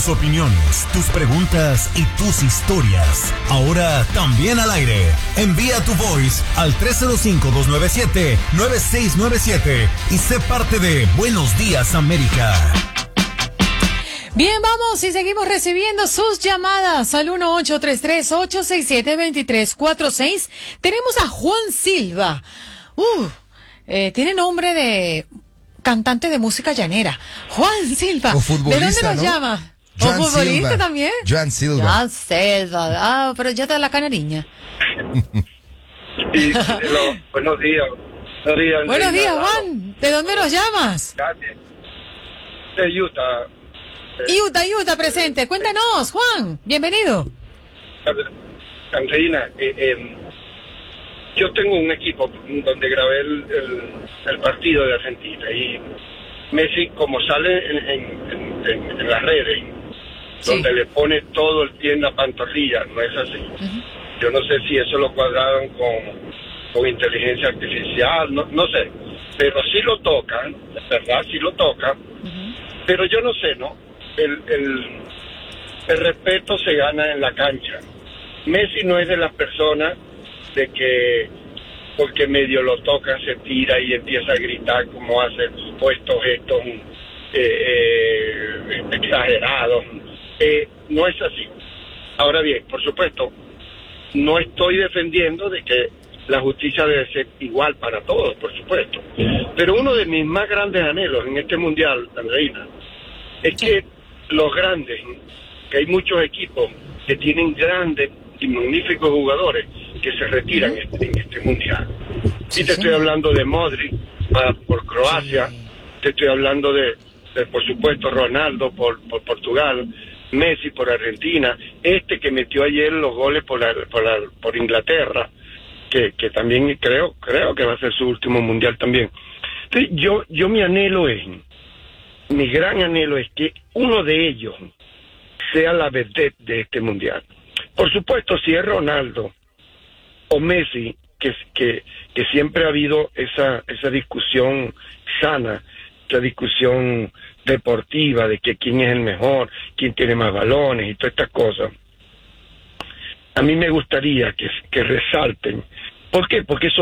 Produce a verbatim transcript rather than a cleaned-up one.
Tus opiniones, tus preguntas y tus historias. Ahora también al aire. Envía tu voice al tres cero cinco, dos nueve siete, nueve seis nueve siete y sé parte de Buenos Días América. Bien, vamos y seguimos recibiendo sus llamadas al uno ocho tres tres, ocho seis siete, dos tres cuatro seis. Tenemos a Juan Silva. Uh, eh, tiene nombre de cantante de música llanera. Juan Silva. O futbolista, ¿de dónde nos ¿no? llama? Joan ¿O futbolista Silva. también? Joan Silva. Joan Silva. Ah, pero ya está la canariña. Sí, lo, buenos días. Buenos días, Buenos días, Reina. Juan. ¿De dónde nos llamas? Gracias. De Utah. Utah, Utah, presente. Cuéntanos, Juan. Bienvenido. Andreina, eh, eh, yo tengo un equipo donde grabé el, el, el partido de Argentina y Messi, como sale en, en, en, en las redes, Sí. donde le pone todo el pie en la pantorrilla, no es así. Uh-huh. Yo no sé si eso lo cuadraron con, con inteligencia artificial, no, no sé, pero sí lo tocan, es verdad, sí lo tocan, Uh-huh. pero yo no sé, ¿no? El, el, el respeto se gana en la cancha. Messi no es de las personas de que porque medio lo toca se tira y empieza a gritar como hace, o estos gestos eh, eh, exagerados. Eh, no es así. Ahora bien, por supuesto, no estoy defendiendo de que la justicia debe ser igual para todos, por supuesto. Pero uno de mis más grandes anhelos en este mundial, Andreina, es que los grandes, que hay muchos equipos que tienen grandes y magníficos jugadores que se retiran en este, en este mundial. Sí, y te sí. estoy hablando de Modric para, por Croacia, Sí. te estoy hablando de, de por supuesto, Ronaldo por, por Portugal, Messi por Argentina, este que metió ayer los goles por la, por, la, por Inglaterra, que, que también creo creo que va a ser su último mundial también. Entonces, yo, yo mi anhelo es, mi gran anhelo es que uno de ellos sea la vedette de este mundial. Por supuesto, si es Ronaldo o Messi, que, que, que siempre ha habido esa, esa discusión sana, esa discusión deportiva de que quién es el mejor, quién tiene más balones y todas estas cosas. A mí me gustaría que, que resalten. ¿Por qué? Porque eso